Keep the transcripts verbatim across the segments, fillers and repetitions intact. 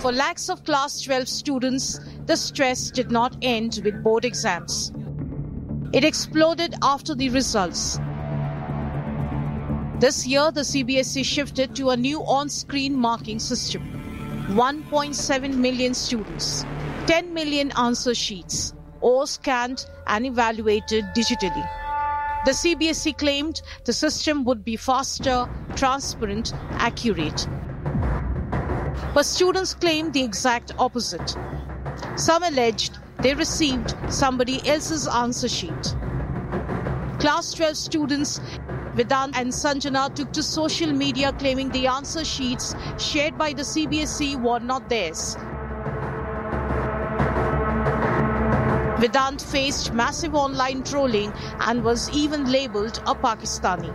For lakhs of class twelve students, the stress did not end with board exams. It exploded after the results. This year, the C B S E shifted to a new on-screen marking system. one point seven million students, ten million answer sheets, all scanned and evaluated digitally. The C B S E claimed the system would be faster, transparent, accurate. But students claimed the exact opposite. Some alleged they received somebody else's answer sheet. Class twelve students Vedant and Sanjana took to social media claiming the answer sheets shared by the C B S E were not theirs. Vedant faced massive online trolling and was even labelled a Pakistani.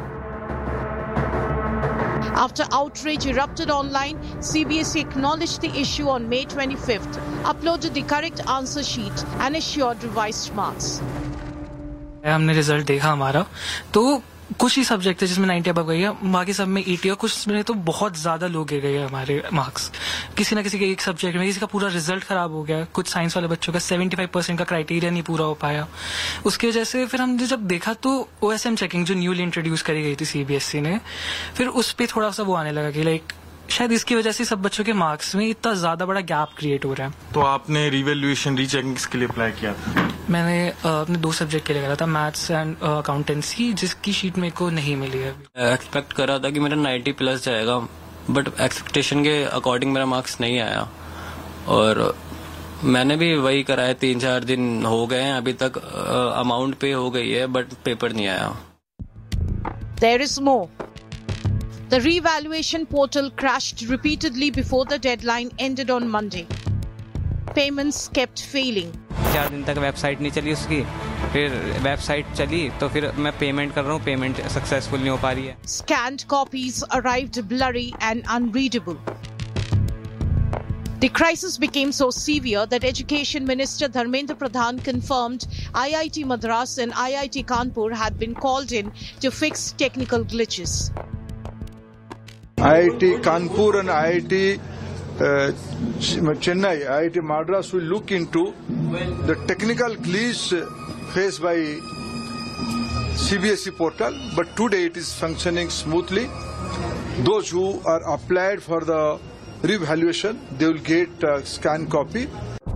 After outrage erupted online, C B S E acknowledged the issue on May twenty-fifth, uploaded the correct answer sheet and assured revised marks. हमने result देखा हमारा तो कुछ ही subject थे जिसमें ninety above गई है, बाकी सब में एटी और कुछ में तो बहुत ज्यादा लो गिर गए हैं हमारे मार्क्स. किसी ना किसी के एक सब्जेक्ट में किसी का पूरा रिजल्ट खराब हो गया. कुछ साइंस वाले बच्चों का पचहत्तर परसेंट का क्राइटेरिया नहीं पूरा हो पाया. उसकी वजह से फिर हमने जब देखा तो ओएसएम चेकिंग जो न्यूली इंट्रोड्यूस करी गई थी सीबीएसई ने, फिर उस पर थोड़ा सा वो आने लगा कि लाइक शायद इसकी वजह से सब बच्चों के मार्क्स में इतना ज्यादा बड़ा गैप क्रिएट हो रहा है. तो आपने रिवैल्यूएशन रीचेकिंग के लिए अप्लाई किया था? मैंने अपने दो सब्जेक्ट के लिए करा था, मैथ्स एंड अकाउंटेंसी, जिसकी शीट मेरे को नहीं मिली है. एक्सपेक्ट कर रहा था कि मेरा नाइंटी प्लस जाएगा, बट एक्सपेक्टेशन के अकॉर्डिंग मेरा मार्क्स नहीं आया. और मैंने भी वही कराया, तीन चार दिन हो गए हैं अभी तक, अमाउंट पे हो गई है बट पेपर नहीं आया. There is more. The re-evaluation portal crashed repeatedly before the deadline ended on Monday. Payments kept failing. चार दिन तक वेबसाइट नहीं चली उसकी, फिर वेबसाइट चली तो फिर मैं पेमेंट कर रहा हूँ, पेमेंट सक्सेसफुल नहीं हो पा रही है. Scanned copies arrived blurry and unreadable. The crisis became so severe that Education Minister Dharmendra Pradhan confirmed I I T Madras and I I T Kanpur had been called in to fix technical glitches. I I T Kanpur and I I T uh, Chennai, I I T Madras will look into the technical glitch faced by C B S E portal, but today it is functioning smoothly. Those who are applied for the re-evaluation, they will get a scanned copy.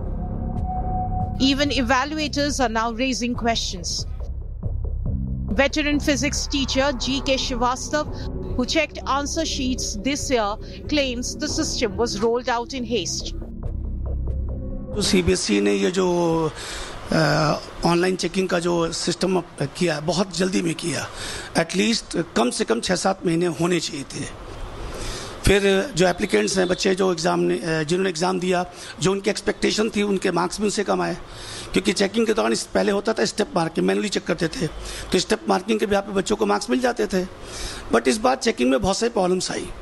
Even evaluators are now raising questions. Veteran physics teacher G K Srivastav, who checked answer sheets this year, claims the system was rolled out in haste. तो CBSE ने ये जो online checking का जो system किया है बहुत जल्दी में किया. एटलीस्ट कम से कम छः सात महीने होने चाहिए थे. फिर जो एप्लीकेंट्स हैं, बच्चे जो एग्ज़ाम ने जिन्होंने एग्ज़ाम दिया, जो उनकी एक्सपेक्टेशन थी उनके मार्क्स भी उनसे कम आए. क्योंकि चेकिंग के दौरान पहले होता था स्टेप मार्किंग, मैनुअली चेक करते थे, तो स्टेप मार्किंग के यहाँ पे बच्चों को मार्क्स मिल जाते थे. बट इस बार चेकिंग में बहुत सारी problems I.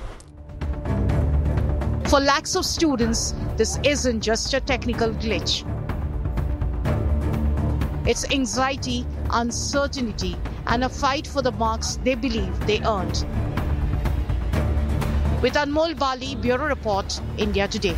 For lakhs of students, this isn't just a technical glitch. It's anxiety, uncertainty, and a fight for the marks they believe they earned. With Anmol Bali, Bureau Report, India Today.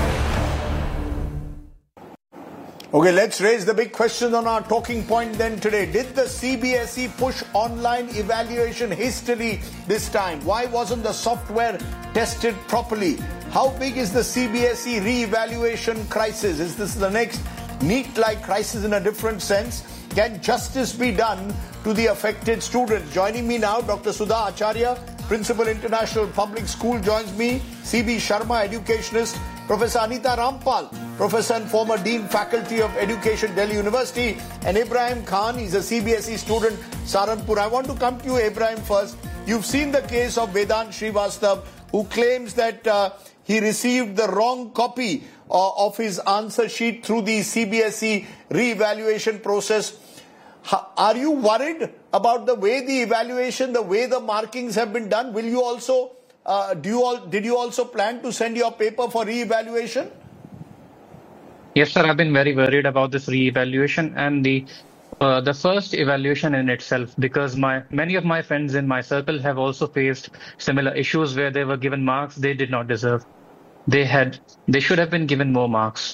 Okay, let's raise the big question on our talking point then today. Did the C B S E push online evaluation hastily this time? Why wasn't the software tested properly? How big is the C B S E re-evaluation crisis? Is this the next NEET-like crisis in a different sense? Can justice be done to the affected students? Joining me now, Doctor Sudha Acharya, Principal International Public School, joins me. C B Sharma, educationist. Professor Anita Rampal, Professor and former Dean Faculty of Education, Delhi University. And Ibrahim Khan, he's a C B S E student, Saharanpur. I want to come to you, Ibrahim, first. You've seen the case of Vedant Srivastav, who claims that uh, he received the wrong copy uh, of his answer sheet through the C B S E re-evaluation process. Are you worried about the way the evaluation, the way the markings have been done? Will you also, uh, do you all, did you also plan to send your paper for re-evaluation? Yes, sir. I've been very worried about this re-evaluation and the uh, the first evaluation in itself, because my many of my friends in my circle have also faced similar issues where they were given marks they did not deserve. they had, they should have been given more marks.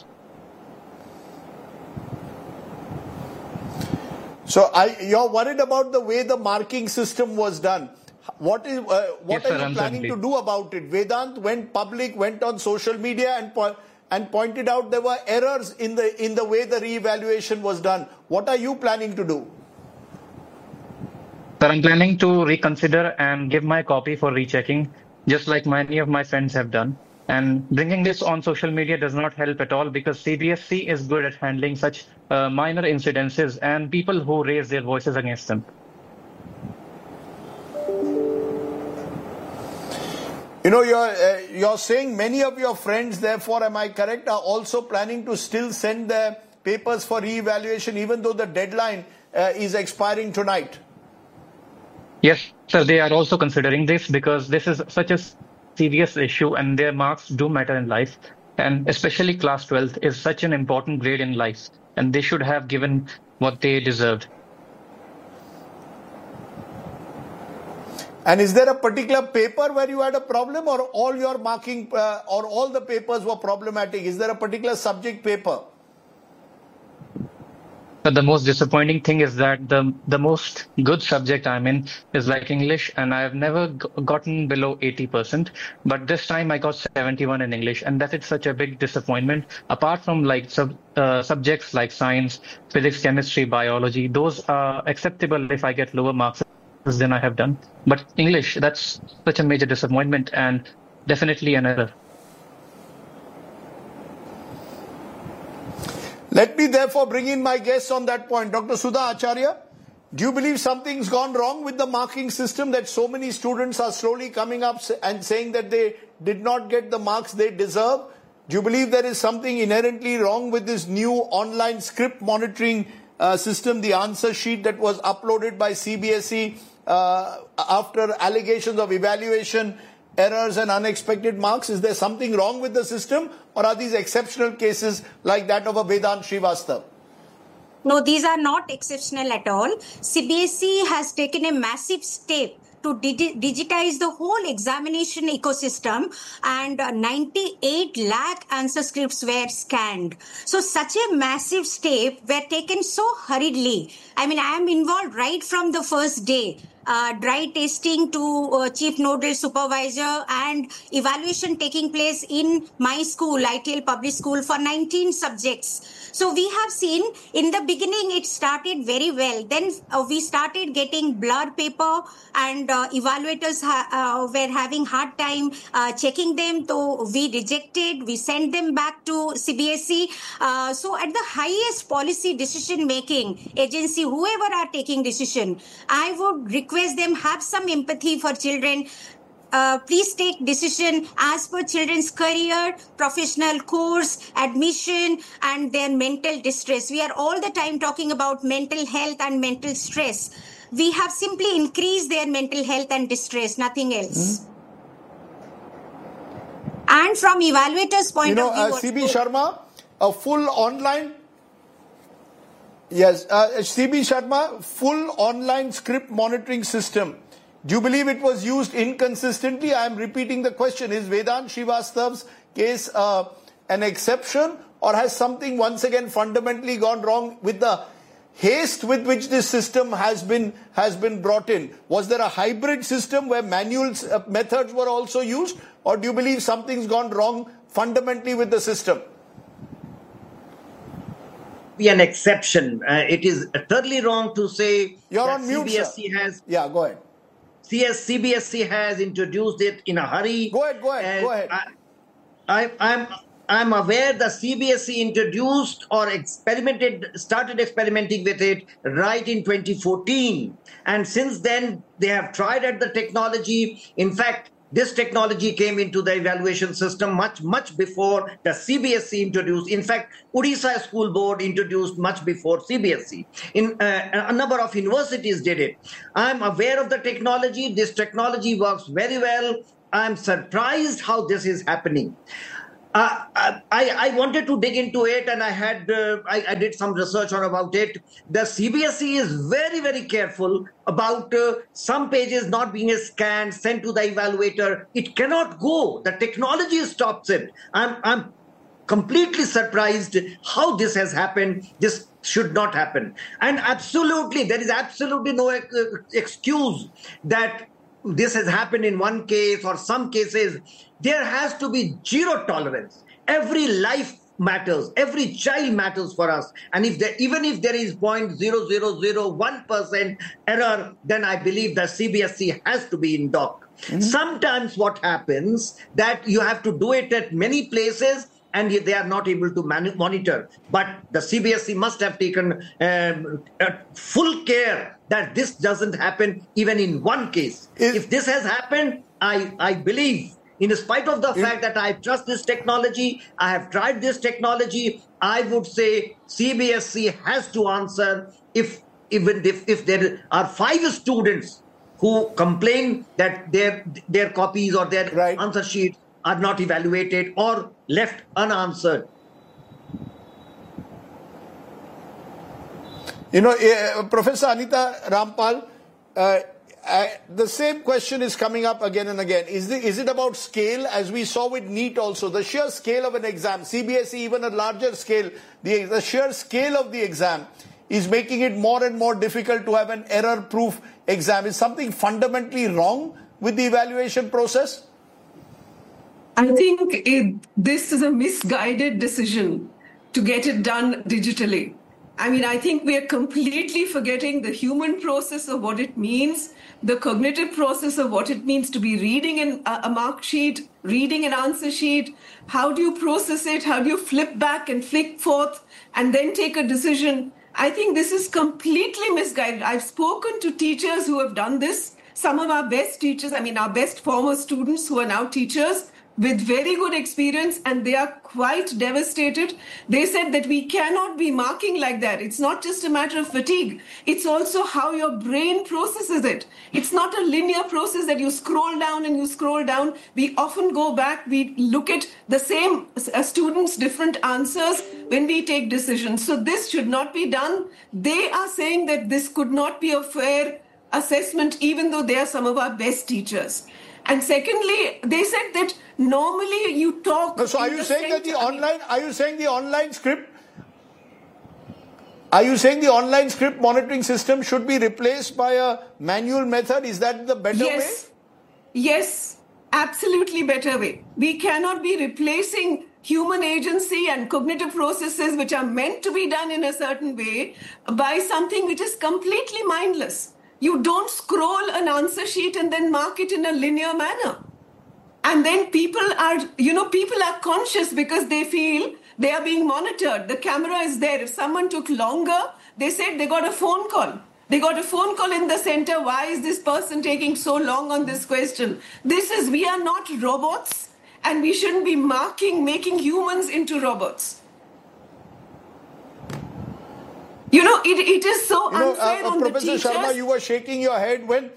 So I, you're worried about the way the marking system was done. What is uh, what Yes, are sir, you planning uncertainty. to do about it? Vedant went public, went on social media and po- and pointed out there were errors in the in the way the re-evaluation was done. What are you planning to do? Sir, I'm planning to reconsider and give my copy for rechecking, just like many of my friends have done. And bringing this on social media does not help at all because C B S E is good at handling such uh, minor incidences and people who raise their voices against them. You know, you're uh, you're saying many of your friends, therefore, am I correct, are also planning to still send their papers for re-evaluation even though the deadline uh, is expiring tonight? Yes, sir, they are also considering this because this is such a serious issue and their marks do matter in life. And especially class twelfth is such an important grade in life and they should have given what they deserved. And is there a particular paper where you had a problem or all your marking uh, or all the papers were problematic? Is there a particular subject paper? But the most disappointing thing is that the the most good subject I'm in is like English, and I've never g- gotten below eighty percent. But this time I got seventy-one in English, and that is such a big disappointment. Apart from like sub, uh, subjects like science, physics, chemistry, biology, those are acceptable if I get lower marks than I have done. But English, that's such a major disappointment and definitely an error. Let me therefore bring in my guests on that point. Doctor Sudha Acharya, do you believe something's gone wrong with the marking system that so many students are slowly coming up and saying that they did not get the marks they deserve? Do you believe there is something inherently wrong with this new online script monitoring uh, system, the answer sheet that was uploaded by C B S E uh, after allegations of evaluation errors and unexpected marks? Is there something wrong with the system, or are these exceptional cases like that of a Vedant Srivastav? No, these are not exceptional at all. C B S E has taken a massive step to digi- digitize the whole examination ecosystem, and uh, ninety-eight lakh answer scripts were scanned. So such a massive step were taken so hurriedly. I mean, I am involved right from the first day. Uh, dry testing to uh, chief nodal supervisor and evaluation taking place in my school, I T L public school, for nineteen subjects. So we have seen in the beginning it started very well. Then uh, we started getting blurred paper, and uh, evaluators ha- uh, were having hard time uh, checking them. So we rejected, we sent them back to C B S E. Uh, so at the highest policy decision making agency, whoever are taking decision, I would request them have some empathy for children. Uh, please take decision as per children's career, professional course, admission, and their mental distress. We are all the time talking about mental health and mental stress. We have simply increased their mental health and distress, nothing else. Mm-hmm. And from evaluators' point you know, of view, uh, C B Sharma, a full online. Yes, uh, C B Sharma, full online script monitoring system. Do you believe it was used inconsistently? I am repeating the question. Is Vedant Srivastav's case uh, an exception, or has something once again fundamentally gone wrong with the haste with which this system has been has been brought in? Was there a hybrid system where manual uh, methods were also used, or do you believe something's gone wrong fundamentally with the system? Be an exception. Uh, it is utterly wrong to say You're that on mute, C B S E sir. has. Yeah, go ahead. C B S E has introduced it in a hurry. Go ahead, go ahead, go ahead. I, I, I'm I'm aware the C B S E introduced or experimented, started experimenting with it right in twenty fourteen, and since then they have tried at the technology. In fact, this technology came into the evaluation system much, much before the C B S E introduced. In fact, Odisha School Board introduced much before C B S E. In uh, a number of universities did it. I'm aware of the technology. This technology works very well. I'm surprised how this is happening. Uh, I, I wanted to dig into it, and I had uh, I, I did some research on about it. The C B S E is very, very careful about uh, some pages not being scanned, sent to the evaluator. It cannot go. The technology stops it. I'm I'm completely surprised how this has happened. This should not happen. And absolutely, there is absolutely no uh, excuse that this has happened in one case or some cases. There has to be zero tolerance. Every life matters. Every child matters for us. And if there, even if there is zero point zero zero zero one percent error, then I believe the C B S E has to be in dock. Mm-hmm. Sometimes what happens that you have to do it at many places and they are not able to man- monitor. But the C B S E must have taken um, full care that this doesn't happen even in one case. If, if this has happened, I, I believe, in spite of the if, fact that I trust this technology, I have tried this technology, I would say C B S E has to answer if even if, if there are five students who complain that their their copies or their right. answer sheets are not evaluated or left unanswered. You know, uh, Professor Anita Rampal, uh, uh, the same question is coming up again and again. Is, the, is it about scale, as we saw with NEET also, the sheer scale of an exam, C B S E even a larger scale, the, the sheer scale of the exam is making it more and more difficult to have an error-proof exam. Is something fundamentally wrong with the evaluation process? I think it, this is a misguided decision to get it done digitally. I mean, I think we are completely forgetting the human process of what it means, the cognitive process of what it means to be reading an, a mark sheet, reading an answer sheet. How do you process it? How do you flip back and flick forth and then take a decision? I think this is completely misguided. I've spoken to teachers who have done this. Some of our best teachers, I mean, our best former students who are now teachers, with very good experience, and they are quite devastated. They said that we cannot be marking like that. It's not just a matter of fatigue. It's also how your brain processes it. It's not a linear process that you scroll down and you scroll down. We often go back. We look at the same uh, students' different answers when we take decisions. So this should not be done. They are saying that this could not be a fair assessment, even though they are some of our best teachers. And secondly, they said that normally you talk. So are you saying that the online, are you saying the online script, are you saying the online script monitoring system should be replaced by a manual method? Is that the better yes. way? Yes, absolutely better way. We cannot be replacing human agency and cognitive processes which are meant to be done in a certain way by something which is completely mindless. You don't scroll an answer sheet and then mark it in a linear manner. And then people are, you know, people are conscious because they feel they are being monitored. The camera is there. If someone took longer, they said they got a phone call. They got a phone call in the center. Why is this person taking so long on this question? This is, we are not robots, and we shouldn't be marking, making humans into robots. You know, it, it is so you know, unfair uh, uh, on Professor the teachers. Sharma, you were shaking your head when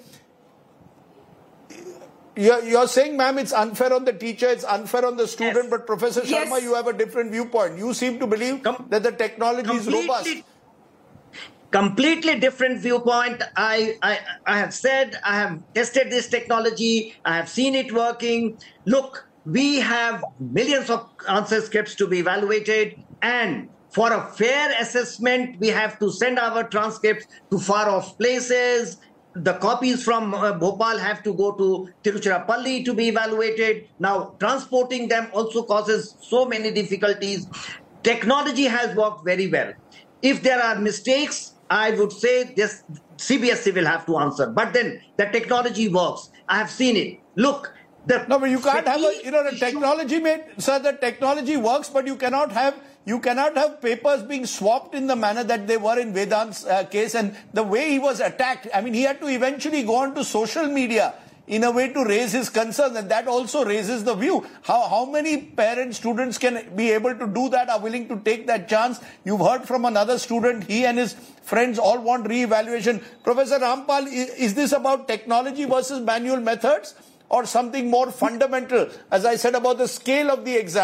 you're, you're saying, ma'am, it's unfair on the teacher, it's unfair on the student, yes. But Professor Sharma, yes. You have a different viewpoint. You seem to believe Com- that the technology is robust. Completely different viewpoint. I, I, I have said, I have tested this technology, I have seen it working. Look, we have millions of answer scripts to be evaluated, and for a fair assessment, we have to send our transcripts to far off places. The copies from uh, Bhopal have to go to Tiruchirappalli to be evaluated. Now, transporting them also causes so many difficulties. Technology has worked very well. If there are mistakes, I would say this C B S E will have to answer. But then the technology works. I have seen it. Look. The no, but you can't have a, you know, the technology made, sir, the technology works, but you cannot have, you cannot have papers being swapped in the manner that they were in Vedant's uh, case, and the way he was attacked. I mean, he had to eventually go on to social media in a way to raise his concerns, and that also raises the view. How, how many parents, students can be able to do that, are willing to take that chance? You've heard from another student, he and his friends all want re-evaluation. Professor Rampal, is, is this about technology versus manual methods, or something more fundamental, as I said, about the scale of the exam,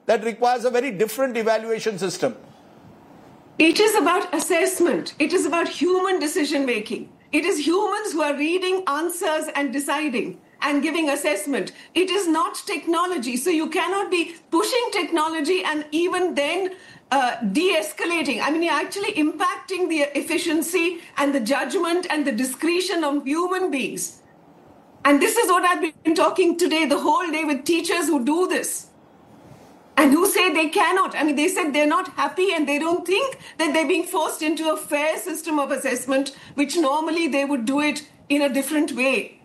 that requires a very different evaluation system. It is about assessment. It is about human decision making. It is humans who are reading answers and deciding and giving assessment. It is not technology. So you cannot be pushing technology and even then uh, de-escalating. I mean, you're actually impacting the efficiency and the judgment and the discretion of human beings. And this is what I've been talking today the whole day with teachers who do this and who say they cannot. I mean, they said they're not happy and they don't think that they're being forced into a fair system of assessment, which normally they would do it in a different way.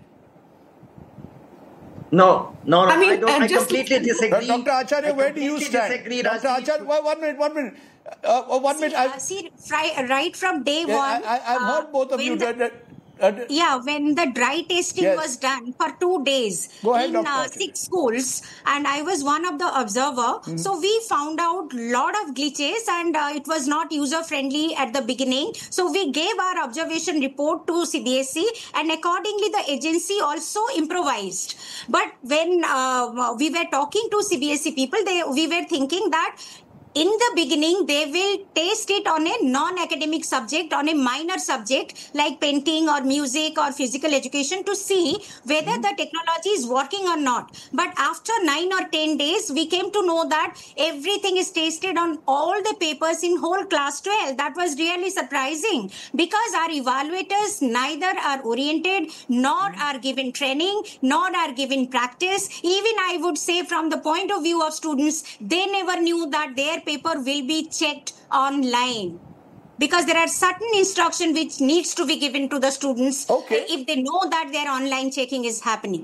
No, no, no. I mean, I, don't, uh, I just- completely disagree. Doctor Acharya, I where do you completely stand? disagree, Doctor Rajneesh. Acharya, one one minute, one minute. Uh, uh, one See, minute. uh, I, see right, right from day yeah, one. I, I, I've uh, heard both of when you. the- That, that, uh, Yeah, when the dry testing Yes. was done for two days Go ahead, in Doctor uh, Acharya. six schools, and I was one of the observer. So we found out lot of glitches, and uh, it was not user friendly at the beginning. So we gave our observation report to C B S E, and accordingly the agency also improvised. But when uh, we were talking to C B S E people, they we were thinking that in the beginning, they will test it on a non-academic subject, on a minor subject like painting or music or physical education to see whether the technology is working or not. But after nine or ten days, we came to know that everything is tested on all the papers in whole class twelve. That was really surprising because our evaluators neither are oriented, nor are given training, nor are given practice. Even I would say from the point of view of students, they never knew that their paper will be checked online because there are certain instruction which needs to be given to the students Okay. if they know that their online checking is happening.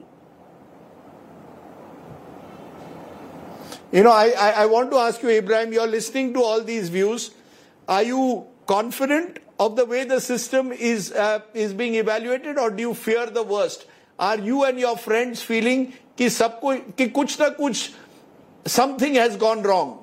You know, I, I, I want to ask you, Ibrahim, you're listening to all these views. Are you confident of the way the system is uh, is being evaluated, or do you fear the worst? Are you and your friends feeling कि सबको कि कुछ ना कुछ something has gone wrong?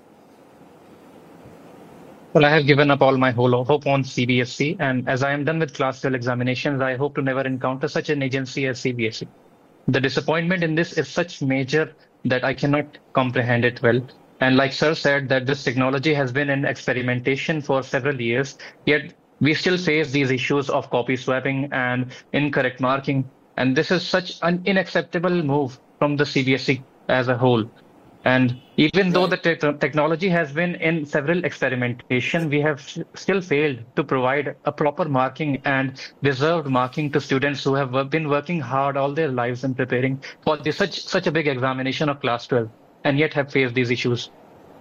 Well, I have given up all my whole hope on C B S E, and as I am done with class twelve examinations, I hope to never encounter such an agency as C B S E. The disappointment in this is such major that I cannot comprehend it well. And like Sir said, that this technology has been in experimentation for several years, yet we still face these issues of copy swapping and incorrect marking. And this is such an unacceptable move from the C B S E as a whole. And even though the te- technology has been in several experimentation, we have s- still failed to provide a proper marking and deserved marking to students who have wo- been working hard all their lives in preparing for this, such such a big examination of class twelve, and yet have faced these issues.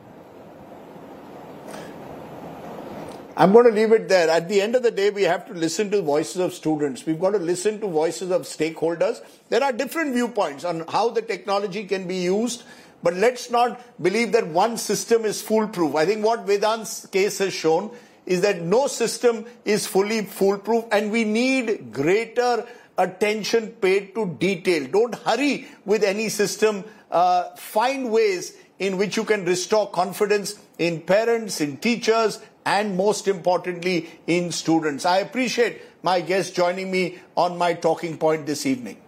I'm going to leave it there. At the end of the day, we have to listen to voices of students. We've got to listen to voices of stakeholders. There are different viewpoints on how the technology can be used, but let's not believe that one system is foolproof. I think what Vedant's case has shown is that no system is fully foolproof, and we need greater attention paid to detail. Don't hurry with any system. Uh, find ways in which you can restore confidence in parents, in teachers, and most importantly, in students. I appreciate my guests joining me on my talking point this evening.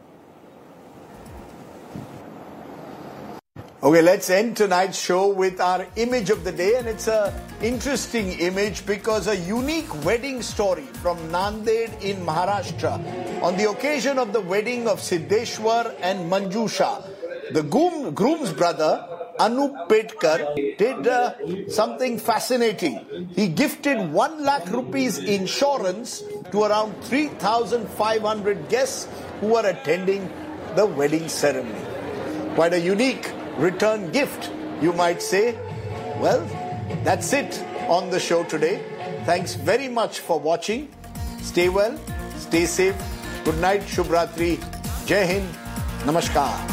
Okay, let's end tonight's show with our image of the day, and it's an interesting image because a unique wedding story from Nanded in Maharashtra. On the occasion of the wedding of Siddheshwar and Manjusha, the groom, groom's brother, Anup Petkar, did uh, something fascinating. He gifted one lakh rupees insurance to around three thousand five hundred guests who were attending the wedding ceremony. Quite a unique return gift, you might say. Well, that's it on the show today. Thanks very much for watching. Stay well, stay safe. Good night, Shubh Ratri. Jai Hind. Namaskar.